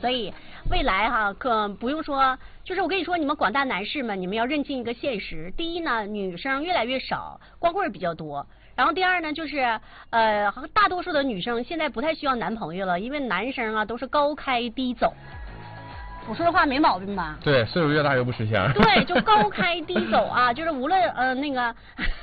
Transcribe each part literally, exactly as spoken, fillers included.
所以未来哈、啊，可不用说，就是我跟你说，你们广大男士们，你们要认清一个现实。第一呢，女生越来越少，光棍比较多。然后第二呢，就是呃，大多数的女生现在不太需要男朋友了，因为男生啊都是高开低走。我说的话没毛病吧？ 对，岁数越大越不吃香。 对，就高开低走啊，就是无论呃那个。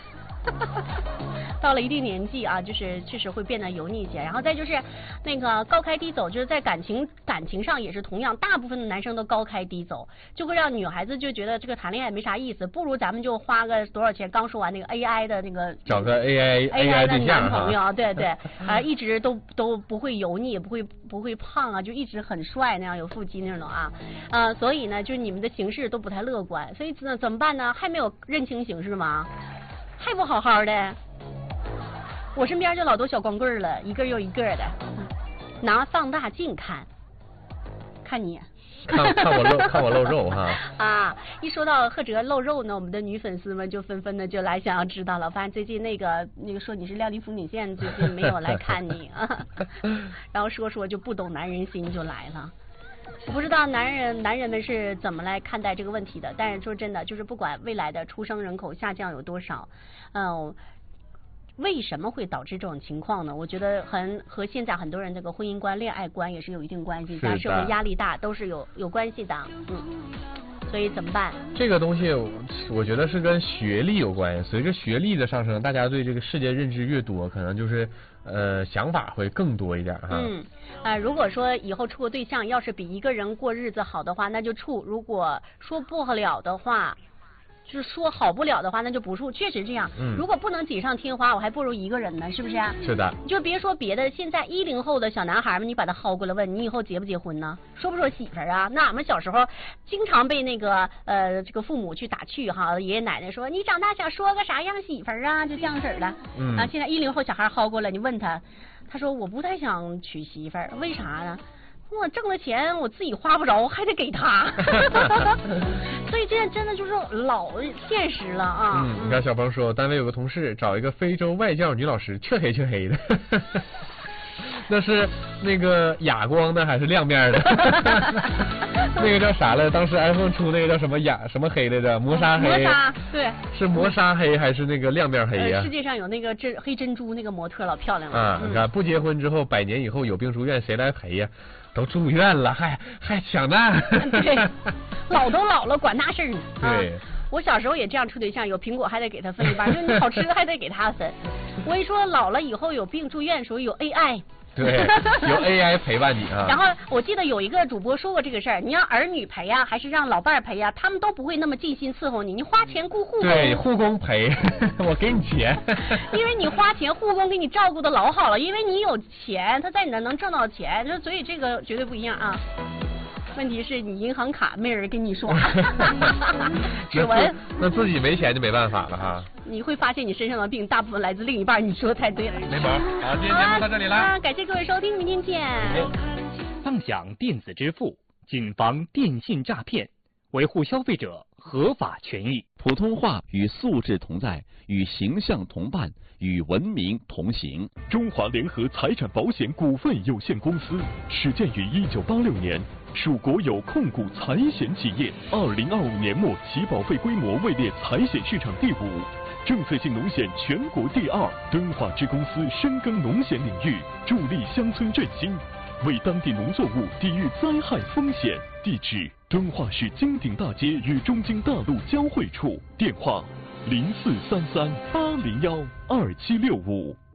到了一定年纪啊，就是确实会变得油腻一些。然后再就是那个高开低走，就是在感情感情上也是同样，大部分的男生都高开低走，就会让女孩子就觉得这个谈恋爱没啥意思，不如咱们就花个多少钱。刚说完那个 A I 的那个找个 A I A I 的对象男朋友，对对啊，一直都都不会油腻，也不会不会胖啊，就一直很帅那样，有腹肌那种啊，呃，所以呢，就是你们的形势都不太乐观，所以怎怎么办呢？还没有认清形势吗？还不好好的，我身边就老多小光棍了，一个又一个的，拿放大镜看，看你， 看看我露看我露肉哈。 啊，一说到贺哲露肉呢，我们的女粉丝们就纷纷的就来想要知道了。发现最近那个那个说你是靓丽妇女线，最近没有来看你啊，然后说说就不懂男人心就来了。我不知道男人男人们是怎么来看待这个问题的，但是说真的，就是不管未来的出生人口下降有多少，嗯、呃，为什么会导致这种情况呢？我觉得很和现在很多人这个婚姻观、恋爱观也是有一定关系，加社会压力大都是有有关系的，嗯。所以怎么办？这个东西我觉得是跟学历有关系。随着学历的上升，大家对这个世界认知越多，可能就是呃想法会更多一点哈。 嗯啊、呃，如果说以后处个对象，要是比一个人过日子好的话，那就处；如果说不了的话。就是说好不了的话，那就不处。确实这样。嗯。如果不能锦上添花，我还不如一个人呢，是不是？ 是的。 就别说别的，现在一零后的小男孩们，你把他薅过来问，你以后结不结婚呢？说不说媳妇儿啊？那俺们小时候经常被那个呃这个父母去打趣哈，爷爷奶奶说你长大想说个啥样媳妇儿啊？就这样式儿的。嗯。啊，现在一零后小孩薅过来，你问他，他说我不太想娶媳妇儿，为啥呢？我挣了钱我自己花不着，还得给他，所以这真的就是老现实了啊。 嗯，你看小鹏说，单位有个同事找一个非洲外教女老师，黢黑黢黑的，那是那个哑光的还是亮面的？那个叫啥来？当时 iPhone 出那个叫什么哑什么黑来着？磨砂黑。 磨砂，对。 是磨砂黑还是那个亮面黑呀、 呃？世界上有那个珍黑珍珠那个模特老漂亮了。 啊，你看不结婚之后，百年以后有病住院，谁来陪呀？都住院了，还还抢难。 对，老都老了，管那事儿呢。 对、 啊。我小时候也这样处对象，有苹果还得给他分一半，就你好吃的还得给他分。我一说老了以后有病住院的时候有 A I。 对，有 A I 陪伴你啊。 然后我记得有一个主播说过这个事儿，你让儿女陪呀、啊，还是让老伴儿陪呀、啊，他们都不会那么尽心伺候你，你花钱雇护工。 对，护工陪，我给你钱。 因为你花钱，护工给你照顾的老好了，因为你有钱，他在你那能挣到钱，就所以这个绝对不一样啊。问题是你银行卡没人跟你刷，指纹那自己没钱就没办法了哈。 你会发现你身上的病大部分来自另一半，你说的太对了。 没毛。好，今天节目到这里了、 啊，感谢各位收听，明天见。 放享电子支付，谨防电信诈骗，维护消费者合法权益。 普通话与素质同在，与形象同伴，与文明同行。 中华联合财产保险股份有限公司始建于一九八六年，属国有控股财险企业。二零二五年末起保费规模位列财险市场第五，政策性农险全国第二。敦化支公司深耕农险领域，助力乡村振兴，为当地农作物抵御灾害风险。地址：敦化市金鼎大街与中京大路交汇处。电话：零四三三八零幺二七六五。